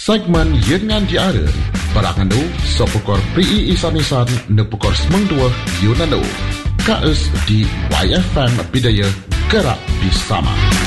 Segmen Yengan Diara Berangandu Sopukor Prii Isanisan Nepukor Semengdua Yunanu KS di YFM Bidaya Gerak Bersama.